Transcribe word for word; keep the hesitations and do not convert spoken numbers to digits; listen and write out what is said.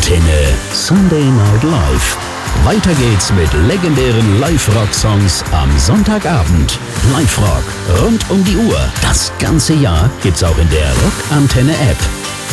Antenne Sunday Night Live. Weiter geht's mit legendären Live-Rock-Songs am Sonntagabend. Live-Rock rund um die Uhr. Das ganze Jahr gibt's auch in der Rock-Antenne-App.